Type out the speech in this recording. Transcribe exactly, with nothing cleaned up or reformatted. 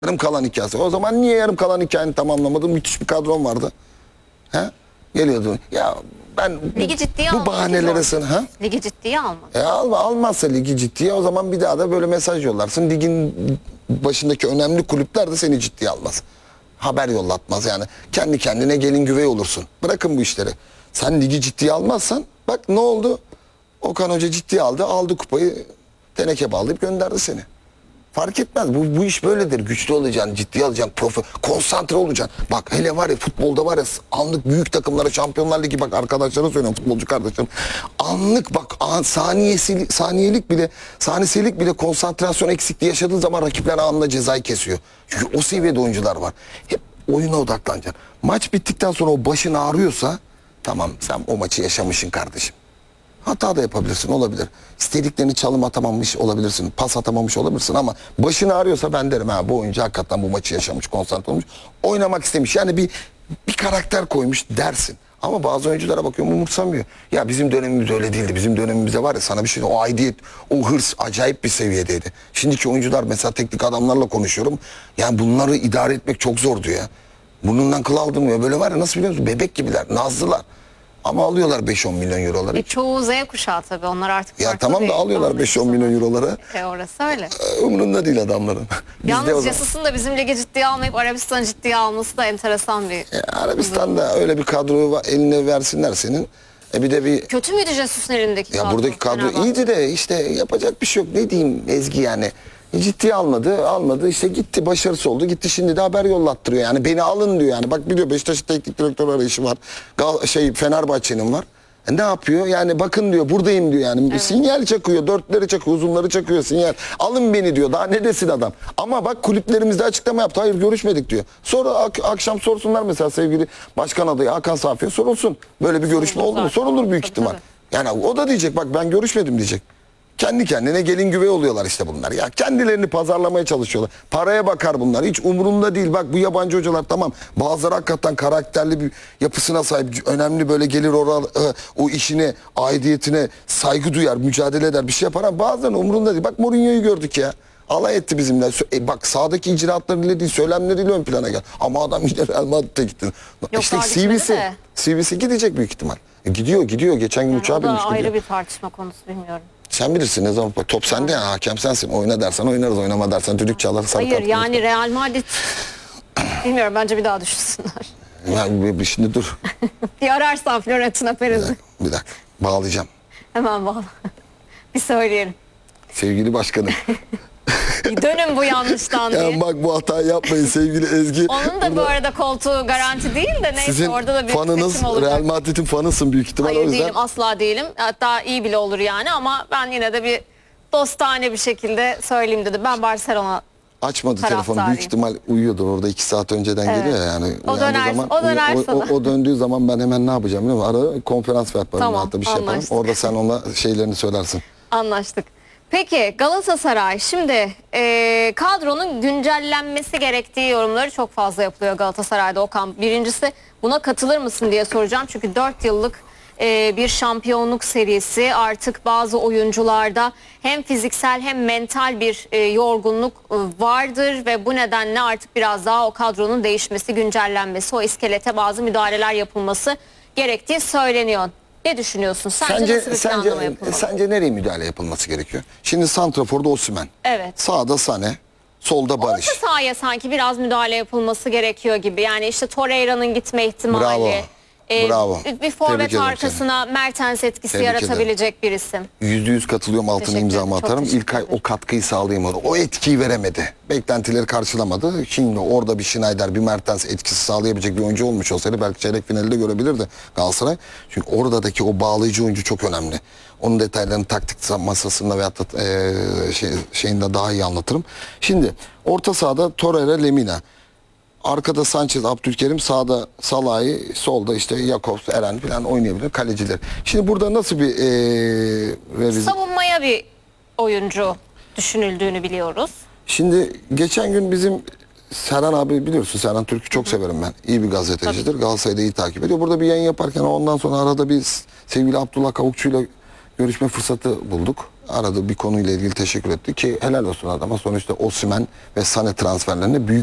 Yarım kalan hikayesi. O zaman niye yarım kalan hikayeni tamamlamadın? Müthiş bir kadron vardı. He? Geliyordun. Ya ben Ligi ciddiye bu bahanelere sın ha? Ligi ciddiye almadı. E alma, almazsa ligi ciddiye o zaman bir daha da böyle mesaj yollarsın. Ligin başındaki önemli kulüpler de seni ciddiye almaz. Haber yollatmaz yani. Kendi kendine gelin güvey olursun. Bırakın bu işleri. Sen ligi ciddiye almazsan bak ne oldu? Okan Hoca ciddiye aldı. Aldı kupayı teneke bağlayıp gönderdi seni. Fark etmez. Bu, bu iş böyledir. Güçlü olacaksın, ciddiye alacaksın, profe, konsantre olacaksın. Bak hele var ya futbolda var ya anlık büyük takımlara Şampiyonlar Ligi bak arkadaşlara söylüyorum futbolcu kardeşlerim. Anlık bak an, saniyesi, saniyelik bile saniyelik bile konsantrasyon eksikliği yaşadığı zaman rakipler anında cezayı kesiyor. Çünkü o seviyede oyuncular var. Hep oyuna odaklanacaksın. Maç bittikten sonra o başın ağrıyorsa tamam sen o maçı yaşamışsın kardeşim. Hata da yapabilirsin, olabilir. İstediklerini çalım atamamış olabilirsin, pas atamamış olabilirsin ama başın ağrıyorsa ben derim ha bu oyuncu hakikaten bu maçı yaşamış, konsantre olmuş, oynamak istemiş. Yani bir bir karakter koymuş dersin. Ama bazı oyunculara bakıyorum umursamıyor. Ya bizim dönemimiz öyle değildi. Bizim dönemimizde var ya sana bir şey o aidiyet, o hırs acayip bir seviyedeydi. Şimdiki oyuncular mesela teknik adamlarla konuşuyorum. Yani bunları idare etmek çok zor diyor ya. Burnundan kıl aldırmıyor. Böyle var ya nasıl biliyor musun? Bebek gibiler, nazlılar. Ama alıyorlar beş on milyon euroları. E, çoğu Z kuşağı tabii. Onlar artık ya tamam da alıyorlar beş on milyon euroları. E orası öyle. Umurunda değil adamların. Yalnız Jesus'un da bizim ligi ciddiye almayıp Arabistan'ı ciddiye alması da enteresan bir... Ya Arabistan'da öyle bir kadroyu eline versinler senin. E bir de bir... Kötü müydü Jesus'un elindeki ya kadro? Buradaki kadro iyiydi de işte yapacak bir şey yok. Ne diyeyim Ezgi yani. Ciddiye almadı, almadı. İşte gitti, başarısı oldu. Gitti şimdi de haber yollattırıyor. Yani beni alın diyor yani. Bak biliyor Beşiktaş'ın teknik direktör arayışı var. Gal şey Fenerbahçe'nin var. E ne yapıyor? Yani bakın diyor buradayım diyor yani. Evet. Sinyal çakıyor, dörtleri çakıyor, uzunları çakıyor sinyal. Alın beni diyor. Daha ne desin adam? Ama bak kulüplerimizde açıklama yaptı. Hayır görüşmedik diyor. Sonra ak akşam sorsunlar mesela sevgili başkan adayı Hakan Safi'ye sorulsun. Böyle bir görüşme oldu mu? Sorulur büyük ihtimal. Tabii. Yani o da diyecek bak ben görüşmedim diyecek. Kendi kendine gelin güvey oluyorlar işte bunlar. Ya kendilerini pazarlamaya çalışıyorlar. Paraya bakar bunlar. Hiç umurunda değil. Bak bu yabancı hocalar tamam. Bazıları hakikaten karakterli bir yapısına sahip. Önemli böyle gelir oraya o işine, aidiyetine saygı duyar, mücadele eder, bir şey yapar ama bazılarının umurunda değil. Bak Mourinho'yu gördük ya. Alay etti bizimle. E bak sahadaki icraatlarıyla değil, söylemleriyle ön plana gel. Ama adam yine Real Madrid'e gitti. Yok, işte C V'si, C V'si gidecek büyük ihtimal. E gidiyor, gidiyor. Geçen gün yani uçağa binmiş gidiyor. O da ayrı bir tartışma konusu bilmiyorum. Sen bilirsin ne zaman top sende ya hakem sensin. Oyna dersen oynarız, oynama dersen düdük çalar. Hayır yani Real Madrid bilmiyorum bence bir daha düşünsünler. Ya bir şimdi dur. Bir ararsan Florentino Perez'i. Bir, bir dakika bağlayacağım. Hemen bağla. Bir söyleyelim. Sevgili başkanım. Dönün bu yanlıştan diye. Ya bak bu hatayı yapmayın sevgili Ezgi. Onun da bu arada koltuğu garanti değil de neyse sizin orada da bir fanınız, seçim olacak. Real Madrid'in fanısın büyük ihtimal. Hayır o yüzden... değilim, asla değilim. Hatta iyi bile olur yani ama ben yine de bir dostane bir şekilde söyleyeyim dedim. Ben Barcelona açmadı telefonu. Büyük ihtimal uyuyordur orada iki saat önceden evet. Geliyor yani. O döner, zaman, o, döner o, o, o döndüğü zaman ben hemen ne yapacağım biliyor musun? Ara konferans ver bana tamam, hatta bir şey yaparım. Orada sen ona şeylerini söylersin. Anlaştık. Peki Galatasaray şimdi e, kadronun güncellenmesi gerektiği yorumları çok fazla yapılıyor Galatasaray'da Okan. Birincisi buna katılır mısın diye soracağım. Çünkü dört yıllık e, bir şampiyonluk serisi artık bazı oyuncularda hem fiziksel hem mental bir e, yorgunluk e, vardır. Ve bu nedenle artık biraz daha o kadronun değişmesi, güncellenmesi, o iskelete bazı müdahaleler yapılması gerektiği söyleniyor. Ne düşünüyorsun? Sence, sence nasıl bir sence, planlama yapılmalı? Sence nereye müdahale yapılması gerekiyor? Şimdi santraforda Osimhen. Evet. Sağda Sané, solda Barış. Orta sahaya sanki biraz müdahale yapılması gerekiyor gibi. Yani işte Torreira'nın gitme ihtimali. Bravo. E, Bravo. Bir forvet arkasına seni. Mertens etkisi Tebrik yaratabilecek ederim. Bir isim. Yüzde yüz katılıyorum, altına imzamı atarım. İlkay o katkıyı sağlayamadı. O etkiyi veremedi. Beklentileri karşılamadı. Şimdi orada bir Schneider, bir Mertens etkisi sağlayabilecek bir oyuncu olmuş olsaydı belki çeyrek finalde görebilirdi Galatasaray. Çünkü oradaki o bağlayıcı oyuncu çok önemli. Onun detaylarını taktik masasında veyahut da e, şey, şeyinde daha iyi anlatırım. Şimdi orta sahada Torreira, Lemina. Arkada Sanchez, Abdülkerim, sağda Salah'ı, solda işte Jakobs, Eren falan oynayabilir kaleciler. Şimdi burada nasıl bir ee, revize... Savunmaya bir oyuncu düşünüldüğünü biliyoruz. Şimdi geçen gün bizim Serhan abi biliyorsun, Serhan Türk'ü çok severim ben. İyi bir gazetecidir. Galatasaray'da iyi takip ediyor. Burada bir yayın yaparken ondan sonra arada bir sevgili Abdullah Kavukçu'yla görüşme fırsatı bulduk. aradığı bir konuyla ilgili teşekkür etti ki helal olsun adama. Sonuçta Osimhen ve Sané transferlerinde büyük